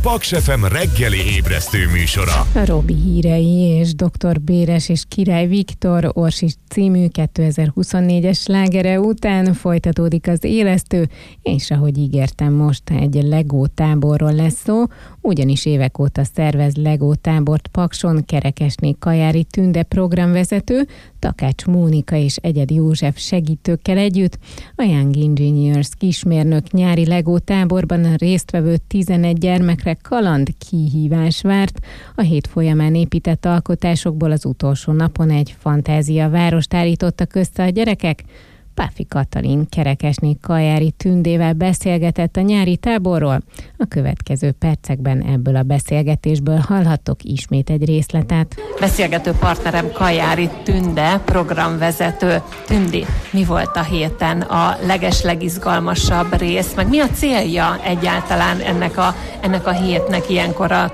Paks FM reggeli ébresztő műsora. Robi hírei és Dr. Béres és Király Viktor Orsis című 2024-es slágere után folytatódik az élesztő, és ahogy ígértem, most egy Lego táborról lesz szó, ugyanis évek óta szervez Lego tábort Pakson Kerekesné Kajári Tünde programvezető, Takács Mónika és Egyedi József segítőkkel együtt. A Young Engineers kismérnök nyári Lego táborban a résztvevő 11 gyermekre kaland kihívás várt. A hét folyamán épített alkotásokból az utolsó napon egy fantázia várost állítottak össze a gyerekek. Páfi Katalin Kerekesné Kajári Tündével beszélgetett a nyári táborról. A következő percekben ebből a beszélgetésből hallhattok ismét egy részletet. Beszélgető partnerem Kajári Tünde, programvezető. Tündi, mi volt a héten a legizgalmasabb rész, meg mi a célja egyáltalán ennek a hétnek ilyenkor a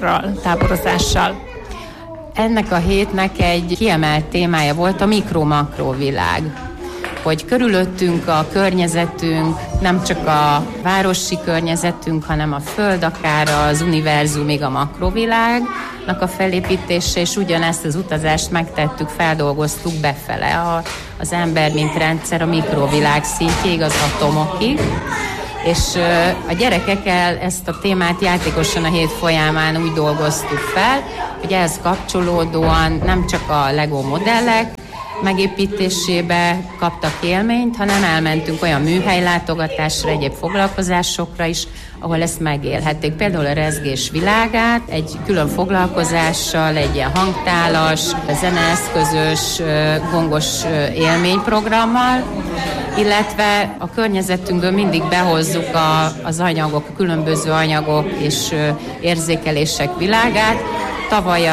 táborozással? Ennek a hétnek egy kiemelt témája volt a mikro-makro világ. Hogy körülöttünk a környezetünk, nem csak a városi környezetünk, hanem a Föld, akár az univerzum, még a makrovilágnak a felépítése, és ugyanezt az utazást megtettük, feldolgoztuk befele az ember, mint rendszer a mikrovilág szintjéig, az atomokig. És a gyerekekkel ezt a témát játékosan a hét folyamán úgy dolgoztuk fel, hogy ehhez kapcsolódóan nem csak a Lego modellek megépítésébe kaptak élményt, hanem elmentünk olyan műhelylátogatásra, egyéb foglalkozásokra is, ahol ezt megélhették. Például a rezgés világát egy külön foglalkozással, egy ilyen hangtálas, zeneeszközös, gongos élményprogrammal, illetve a környezetünkből mindig behozzuk az anyagok, a különböző anyagok és érzékelések világát. Tavaly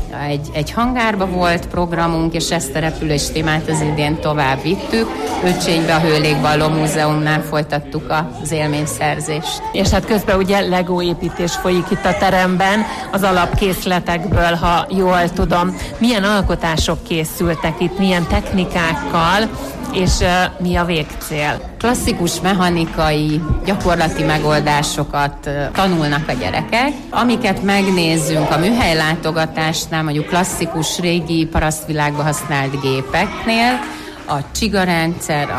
egy hangárba volt programunk, és ezt a repülés témát az idén tovább vittük. Öcsénybe, a Hőlégballó Múzeumnál folytattuk az élményszerzést. És hát közben ugye Lego építés folyik itt a teremben, az alapkészletekből, ha jól tudom. Milyen alkotások készültek itt, milyen technikákkal, és mi a végcél? Klasszikus mechanikai, gyakorlati megoldásokat tanulnak a gyerekek. Amiket megnézzünk a műhelylátogatásnál, mondjuk klasszikus, régi parasztvilágban használt gépeknél, a csigarendszer,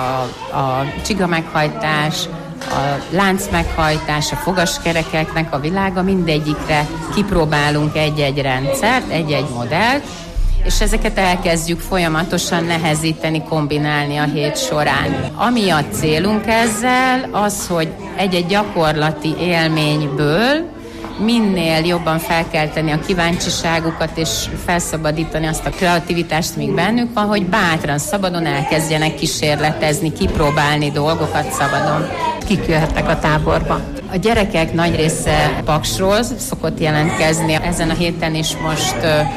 a csiga meghajtás, a lánc meghajtás, a fogaskerekeknek a világa, mindegyikre kipróbálunk egy-egy rendszert, egy-egy modellt, és ezeket elkezdjük folyamatosan nehezíteni, kombinálni a hét során. Ami a célunk ezzel, az, hogy egy-egy gyakorlati élményből minél jobban felkelteni a kíváncsiságukat, és felszabadítani azt a kreativitást, amíg bennük van, hogy bátran, szabadon elkezdjenek kísérletezni, kipróbálni dolgokat szabadon. Kik jöhetnek a táborba? A gyerekek nagy része Paksról szokott jelentkezni. Ezen a héten is most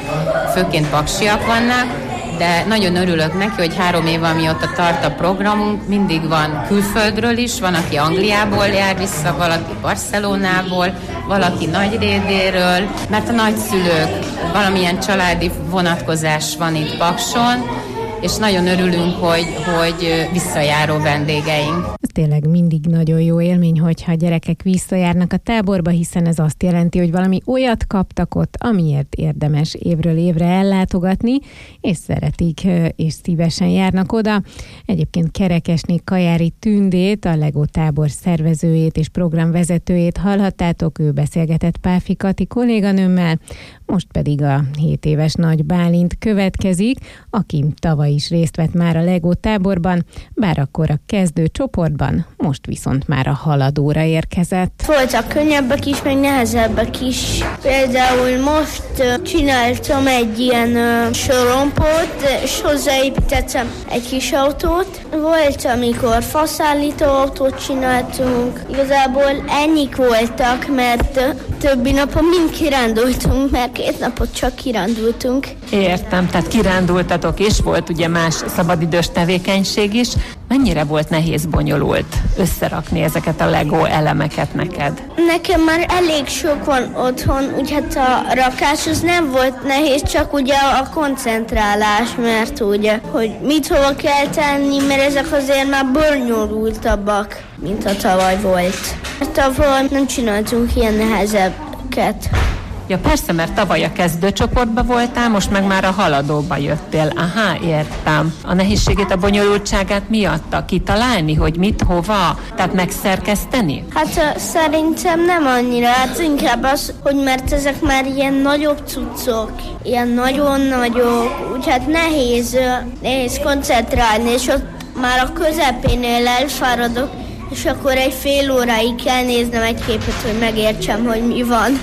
főként paksiak vannak, de nagyon örülök neki, hogy 3 év, amióta tart a programunk, mindig van külföldről is, van, aki Angliából jár vissza, valaki Barcelonából, valaki Nagyrédéről, mert a nagyszülők, valamilyen családi vonatkozás van itt Pakson, és nagyon örülünk, hogy visszajáró vendégeink. Tényleg mindig nagyon jó élmény, hogyha a gyerekek visszajárnak a táborba, hiszen ez azt jelenti, hogy valami olyat kaptak ott, amiért érdemes évről évre ellátogatni, és szeretik, és szívesen járnak oda. Egyébként Kerekesné Kajári Tündét, a Lego tábor szervezőjét és programvezetőjét hallhattátok, ő beszélgetett Páfi Kati kolléganőmmel, most pedig a 7 éves Nagy Bálint következik, aki tavaly is részt vett már a Lego táborban, bár akkor a kezdő csoportban, most viszont már a haladóra érkezett. Voltak könnyebbek is, meg nehezebbek is. Például most csináltam egy ilyen sorompót, és hozzáépítettem egy kis autót. Volt, amikor faszállító autót csináltunk. Igazából ennyik voltak, mert többi napon mind kirándultunk, mert 2 napot csak kirándultunk. Értem, tehát kirándultatok, és volt ugye más szabadidős tevékenység is. Mennyire volt nehéz, bonyolult összerakni ezeket a Lego elemeket neked? Nekem már elég sok van otthon, úgyhogy a rakás az nem volt nehéz, csak ugye a koncentrálás, mert ugye, hogy mit hova kell tenni, mert mert ezek azért már bonyolultabbak, mint a tavaly volt. Tavaly nem csináltunk ilyen nehezebbeket. Ja persze, mert tavaly a kezdőcsoportba voltál, most meg már a haladóba jöttél. Aha, értem. A nehézségét, a bonyolultságát mi adta? Kitalálni, hogy mit, hova? Tehát megszerkeszteni? Hát szerintem nem annyira, hát inkább az, hogy mert ezek már ilyen nagyobb cuccok, ilyen nagyon nagyok, úgyhogy nehéz koncentrálni, és ott már a közepénél elfáradok, és akkor egy fél óráig kell néznem egy képet, hogy megértsem, hogy mi van.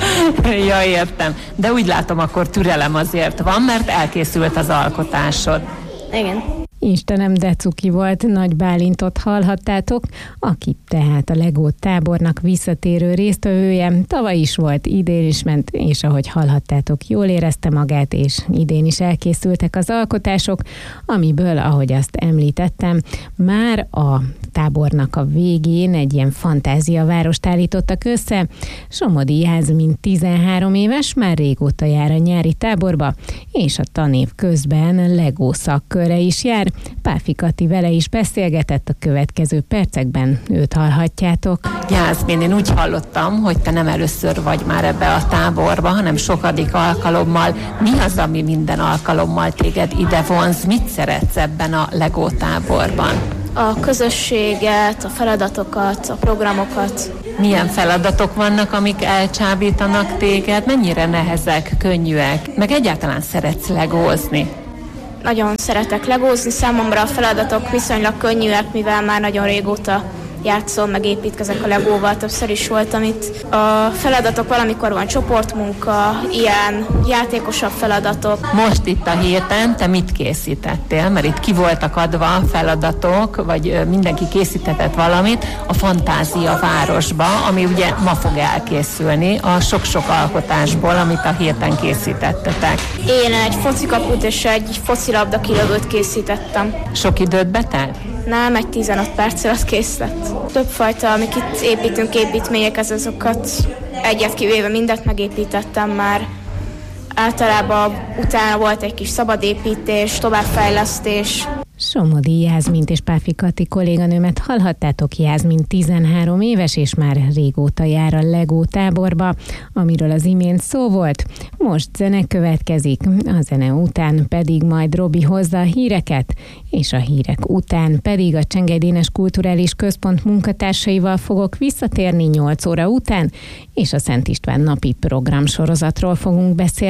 Ja, értem. De úgy látom, akkor türelem azért van, mert elkészült az alkotásod. Igen. Istenem, de cuki volt, Nagy Bálintot hallhattátok, aki tehát a Lego tábornak visszatérő résztvevője. Tavaly is volt, idén is ment, és ahogy hallhattátok, jól érezte magát, és idén is elkészültek az alkotások, amiből, ahogy azt említettem, már a tábornak a végén egy ilyen fantáziavárost állítottak össze. Somodi Jászmin 13 éves, már régóta jár a nyári táborba, és a tanév közben Lego szakkörre is jár. Páfi Kati vele is beszélgetett, a következő percekben őt hallhatjátok. Jászmin, én úgy hallottam, hogy te nem először vagy már ebbe a táborba, hanem sokadik alkalommal. Mi az, ami minden alkalommal téged ide vonz? Mit szeretsz ebben a Lego táborban? A közösséget, a feladatokat, a programokat. Milyen feladatok vannak, amik elcsábítanak téged? Mennyire nehezek, könnyűek? Meg egyáltalán szeretsz legózni? Nagyon szeretek legózni, számomra a feladatok viszonylag könnyűek, mivel már nagyon régóta játszom, meg építkezek a legóval, többször is voltam itt. A feladatok valamikor van csoportmunka, ilyen játékosabb feladatok. Most itt a héten te mit készítettél? Mert itt ki voltak adva feladatok, vagy mindenki készítetett valamit a Fantázia városba, ami ugye ma fog elkészülni a sok-sok alkotásból, amit a héten készítettetek. Én egy focikaput és egy focilabda kilövőt készítettem. Sok időt betelt? Nem, egy 15 perccel az kész lett. Többfajta, amik itt építünk, építményeket, azokat egyet kivéve mindet megépítettem már. Általában utána volt egy kis szabadépítés, továbbfejlesztés. Somodi Jászmint és Páfi Kati kolléganőmet hallhattátok. Jászmin 13 éves, és már régóta jár a Lego táborba, amiről az imént szó volt. Most zene következik, a zene után pedig majd Robi hozza a híreket, és a hírek után pedig a Csengely Dénes Kulturális Központ munkatársaival fogok visszatérni 8 óra után, és a Szent István napi programsorozatról fogunk beszélni.